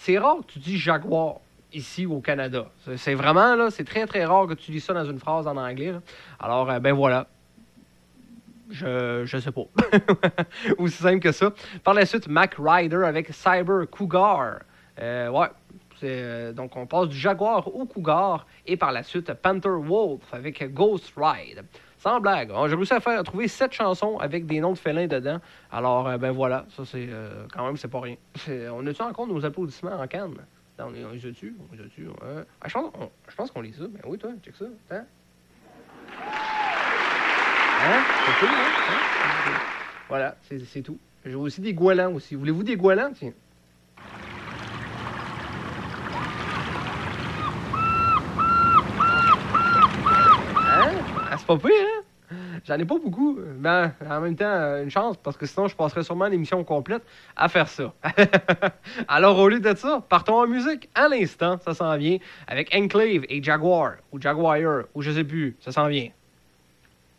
c'est rare que tu dis jaguar ici au Canada. C'est vraiment, là, c'est très, très rare que tu lis ça dans une phrase en anglais. Là. Alors, ben voilà. Je sais pas. Aussi simple que ça. Par la suite, Mac Rider avec Cyber Cougar. Ouais. Donc, on passe du Jaguar au Cougar. Et par la suite, Panther Wolf avec Ghost Ride. Sans blague. J'ai réussi à trouver 7 chansons avec des noms de félins dedans. Alors, ben voilà. Ça, c'est quand même, c'est pas rien. On a-tu encore nos applaudissements en canne? On les a-tu? Ouais. Je pense qu'on les a. Ben oui, toi, check ça. Attends. Hein? C'est tout, hein? Voilà, c'est tout. J'ai aussi des goélands aussi. Voulez-vous des goélands? Tiens. Hein? Ah, c'est pas pire, hein? J'en ai pas beaucoup. Mais en même temps, une chance, parce que sinon, je passerais sûrement l'émission complète à faire ça. Alors, au lieu de ça, partons en musique. À l'instant, ça s'en vient avec Enclave et Jaguar, ou Jaguar, ou je sais plus, ça s'en vient.